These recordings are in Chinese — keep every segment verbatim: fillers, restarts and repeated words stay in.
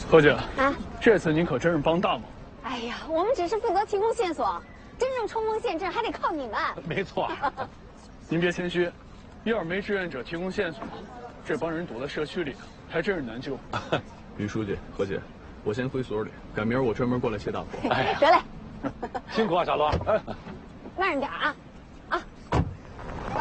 何姐啊， 这次您可真是帮大忙。 哎呀，我们只是负责提供线索，真正冲锋陷阵还得靠你们。 没错，您别谦虚，要是没志愿者提供线索，这帮人躲在社区里，还真是难救。于书记、何姐，我先回所里，改明儿我专门过来谢大夫。 哎，得嘞， 辛苦啊，小罗。哎， 慢着点啊，啊，走。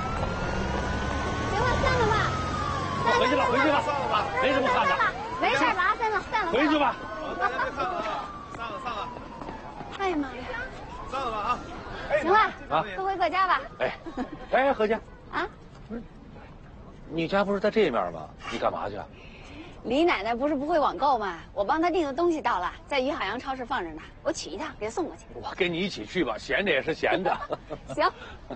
行了，散了吧。 回去吧，回去吧， 散了吧， 没什么看的。 没事吧？散了，散了。 回去吧。 散了，散了，散了。 哎呀妈呀！ 散了吧啊！ 行了， 啊， 都回各家吧。 哎，哎，何姐， 啊， 不是，你家不是在这面吗？你干嘛去啊？ 李奶奶不是不会网购吗？我帮她订的东西到了，在于海洋超市放着呢，我取一趟给她送过去。 我跟你一起去吧，闲着也是闲着。 行。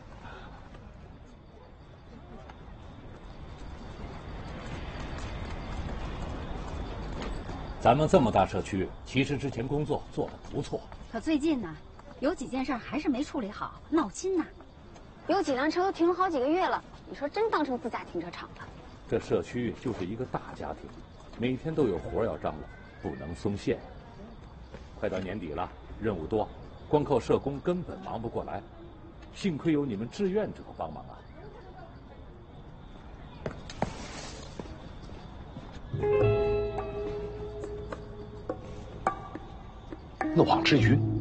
咱们这么大社区，其实之前工作做得不错。 可最近呢，有几件事还是没处理好，闹心呐。 有几辆车都停了好几个月了，你说真当成自家停车场了？ 这社区就是一个大家庭，每天都有活要张罗，不能松懈。快到年底了，任务多，光靠社工根本忙不过来，幸亏有你们志愿者帮忙啊。 那网之鱼